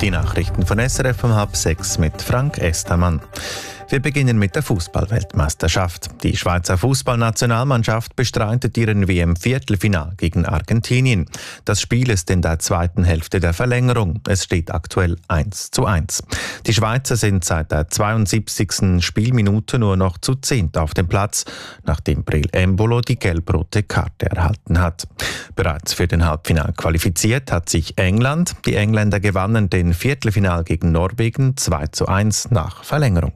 Die Nachrichten von SRF um 5:30 mit Frank Estermann. Wir beginnen mit der Fußball-Weltmeisterschaft. Die Schweizer Fußballnationalmannschaft bestreitet ihren WM-Viertelfinal gegen Argentinien. Das Spiel ist in der zweiten Hälfte der Verlängerung. Es steht aktuell 1:1. Die Schweizer sind seit der 72. Spielminute nur noch zu 10 auf dem Platz, nachdem Breel Embolo die gelb-rote Karte erhalten hat. Bereits für den Halbfinal qualifiziert hat sich England. Die Engländer gewannen den Viertelfinal gegen Norwegen 2:1 nach Verlängerung.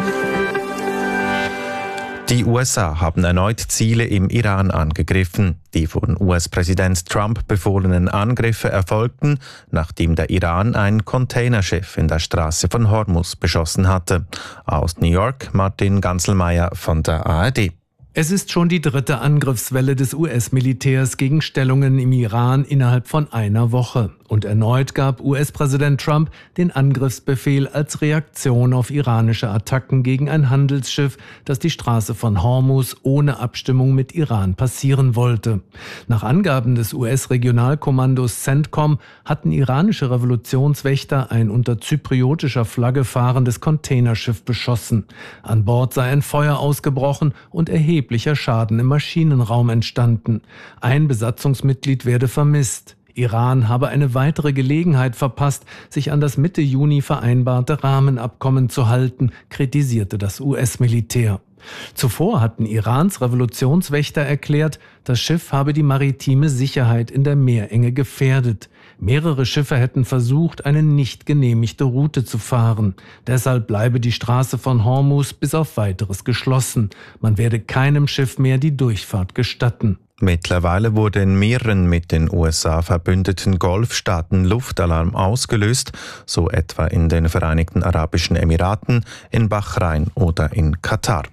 Die USA haben erneut Ziele im Iran angegriffen. Die von US-Präsident Trump befohlenen Angriffe erfolgten, nachdem der Iran ein Containerschiff in der Straße von Hormuz beschossen hatte. Aus New York Martin Ganselmeier von der ARD. Es ist schon die dritte Angriffswelle des US-Militärs gegen Stellungen im Iran innerhalb von einer Woche. Und erneut gab US-Präsident Trump den Angriffsbefehl als Reaktion auf iranische Attacken gegen ein Handelsschiff, das die Straße von Hormuz ohne Abstimmung mit Iran passieren wollte. Nach Angaben des US-Regionalkommandos CENTCOM hatten iranische Revolutionswächter ein unter zypriotischer Flagge fahrendes Containerschiff beschossen. An Bord sei ein Feuer ausgebrochen und erheblicher Schaden im Maschinenraum entstanden. Ein Besatzungsmitglied werde vermisst. Iran habe eine weitere Gelegenheit verpasst, sich an das Mitte Juni vereinbarte Rahmenabkommen zu halten, kritisierte das US-Militär. Zuvor hatten Irans Revolutionswächter erklärt, das Schiff habe die maritime Sicherheit in der Meerenge gefährdet. Mehrere Schiffe hätten versucht, eine nicht genehmigte Route zu fahren. Deshalb bleibe die Straße von Hormuz bis auf Weiteres geschlossen. Man werde keinem Schiff mehr die Durchfahrt gestatten. Mittlerweile wurde in mehreren mit den USA verbündeten Golfstaaten Luftalarm ausgelöst, so etwa in den Vereinigten Arabischen Emiraten, in Bahrain oder in Katar.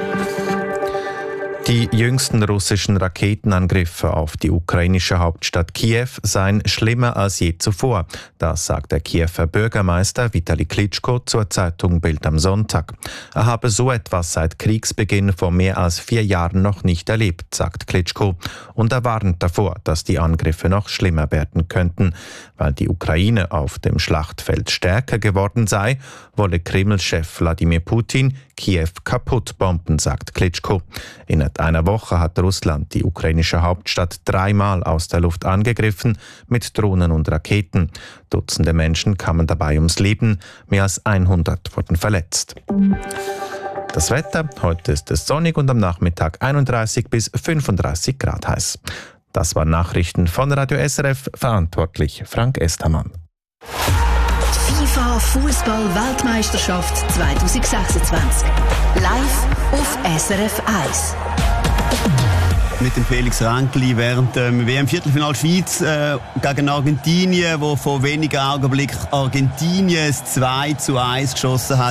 Die jüngsten russischen Raketenangriffe auf die ukrainische Hauptstadt Kiew seien schlimmer als je zuvor. Das sagt der Kiewer Bürgermeister Vitali Klitschko zur Zeitung Bild am Sonntag. Er habe so etwas seit Kriegsbeginn vor mehr als 4 Jahren noch nicht erlebt, sagt Klitschko. Und er warnt davor, dass die Angriffe noch schlimmer werden könnten. Weil die Ukraine auf dem Schlachtfeld stärker geworden sei, wolle Kreml-Chef Wladimir Putin Kiew kaputt bomben, sagt Klitschko. Innerhalb einer Woche hat Russland die ukrainische Hauptstadt 3-mal aus der Luft angegriffen mit Drohnen und Raketen. Dutzende Menschen kamen dabei ums Leben, mehr als 100 wurden verletzt. Das Wetter: Heute ist es sonnig und am Nachmittag 31 bis 35 Grad heiß. Das waren Nachrichten von Radio SRF, verantwortlich Frank Estermann. FIFA Fußball-Weltmeisterschaft 2026. Live auf SRF 1. Mit dem Felix Ränkli während dem WM-Viertelfinal Schweiz gegen Argentinien, wo vor wenigen Augenblicken Argentinien 2:1 geschossen hat.